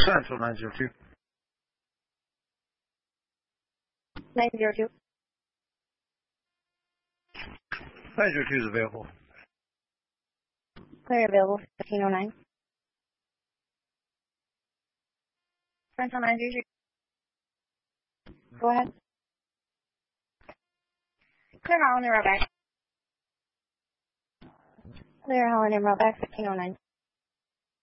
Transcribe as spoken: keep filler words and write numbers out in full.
Central nine zero two. nine zero two. nine zero two is available. Clear available, fifteen oh nine. Central nine zero two. Go ahead. Clear Holland and Roback. Clear Holland and Roback, fifteen oh nine.